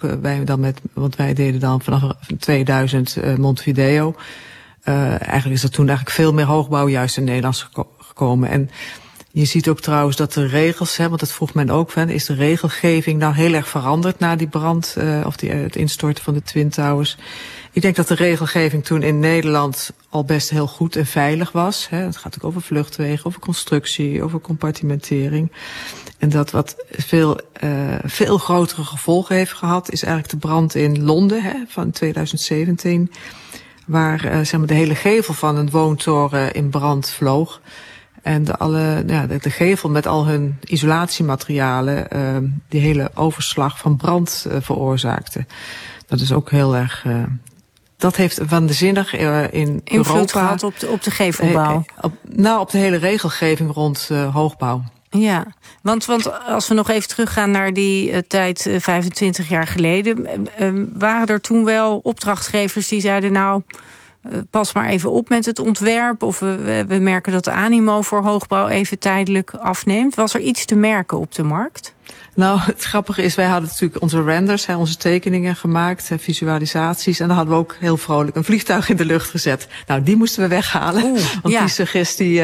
want wij deden dan vanaf 2000 Montevideo. Eigenlijk is er toen veel meer hoogbouw juist in Nederland gekomen. En je ziet ook trouwens dat de regels, want dat vroeg men ook van, is de regelgeving nou heel erg veranderd na die brand het instorten van de Twin Towers? Ik denk dat de regelgeving toen in Nederland al best heel goed en veilig was. Het gaat ook over vluchtwegen, over constructie, over compartimentering. En dat wat veel grotere gevolgen heeft gehad, is eigenlijk de brand in Londen van 2017. Waar de hele gevel van een woontoren in brand vloog. En de gevel met al hun isolatiematerialen die hele overslag van brand veroorzaakte. Dat is ook heel erg. Dat heeft waanzinnig in invloed Europa gehad op de gevelbouw. Op de hele regelgeving rond hoogbouw. Ja, want als we nog even teruggaan naar die tijd 25 jaar geleden, waren er toen wel opdrachtgevers die zeiden, nou, pas maar even op met het ontwerp, of we merken dat de animo voor hoogbouw even tijdelijk afneemt. Was er iets te merken op de markt? Nou, het grappige is, wij hadden natuurlijk onze renders, onze tekeningen gemaakt, visualisaties. En dan hadden we ook heel vrolijk een vliegtuig in de lucht gezet. Nou, die moesten we weghalen. Want die suggestie,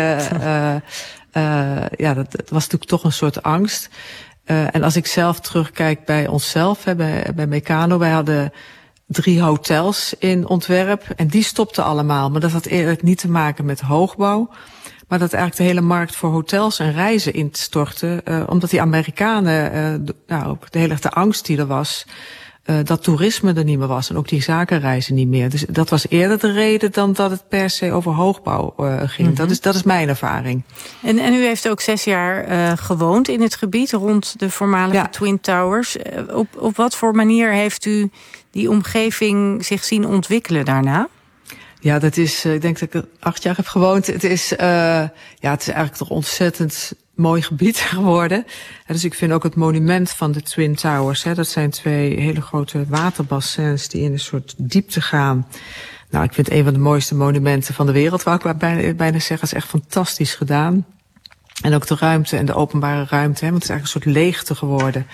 dat was natuurlijk toch een soort angst. En als ik zelf terugkijk bij onszelf, bij Mecanoo, wij hadden 3 hotels in ontwerp. En die stopten allemaal. Maar dat had eerlijk niet te maken met hoogbouw. Maar dat eigenlijk de hele markt voor hotels en reizen instortte. Omdat die Amerikanen, ook de hele angst die er was, dat toerisme er niet meer was. En ook die zakenreizen niet meer. Dus dat was eerder de reden dan dat het per se over hoogbouw ging. Mm-hmm. Dat is mijn ervaring. En u heeft ook 6 jaar gewoond in het gebied rond de voormalige Twin Towers. Op wat voor manier heeft u die omgeving zich zien ontwikkelen daarna? Ja, dat is, ik denk dat ik 8 jaar heb gewoond. Het is eigenlijk toch ontzettend mooi gebied geworden. Dus ik vind ook het monument van de Twin Towers, dat zijn 2 hele grote waterbassins die in een soort diepte gaan. Nou, ik vind het een van de mooiste monumenten van de wereld, wou ik bijna zeggen. Het is echt fantastisch gedaan. En ook de ruimte en de openbare ruimte, want het is eigenlijk een soort leegte geworden.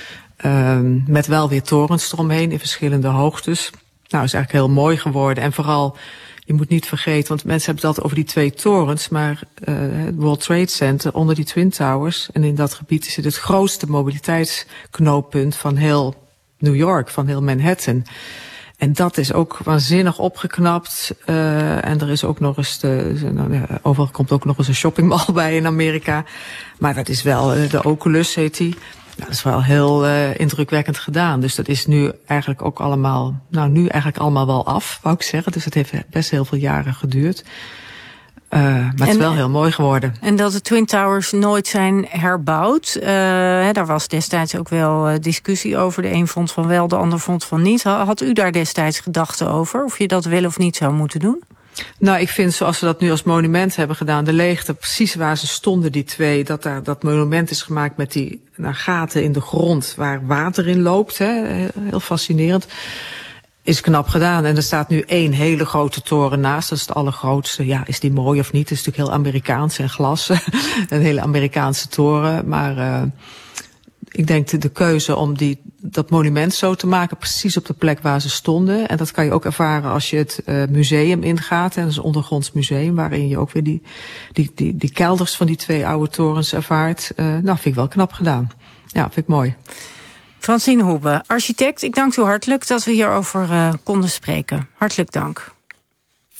Met wel weer torens eromheen in verschillende hoogtes. Nou, is eigenlijk heel mooi geworden. En vooral, je moet niet vergeten, want mensen hebben het altijd over die 2 torens, maar het World Trade Center onder die Twin Towers, en in dat gebied is het grootste mobiliteitsknooppunt van heel New York, van heel Manhattan. En dat is ook waanzinnig opgeknapt. En er is ook nog eens overal komt ook nog eens een shoppingmall bij in Amerika. Maar dat is wel, de Oculus heet die. Nou, dat is wel heel indrukwekkend gedaan. Dus dat is nu eigenlijk ook allemaal, wel af, wou ik zeggen. Dus het heeft best heel veel jaren geduurd. Maar het is wel heel mooi geworden. En dat de Twin Towers nooit zijn herbouwd. Daar was destijds ook wel discussie over. De een vond van wel, de ander vond van niet. Had u daar destijds gedachten over? Of je dat wel of niet zou moeten doen? Nou, ik vind zoals ze dat nu als monument hebben gedaan, de leegte, precies waar ze stonden, die 2, dat monument is gemaakt met die gaten in de grond waar water in loopt. Heel fascinerend. Is knap gedaan. En er staat nu 1 hele grote toren naast. Dat is de allergrootste. Ja, is die mooi of niet? Het is natuurlijk heel Amerikaans en glas. Een hele Amerikaanse toren. Maar ik denk de keuze om dat monument zo te maken, precies op de plek waar ze stonden. En dat kan je ook ervaren als je het museum ingaat. En dat is een ondergronds museum, waarin je ook weer die kelders van die 2 oude torens ervaart. Vind ik wel knap gedaan. Ja, vind ik mooi. Francine Hoebe, architect, ik dank u hartelijk dat we hierover konden spreken. Hartelijk dank.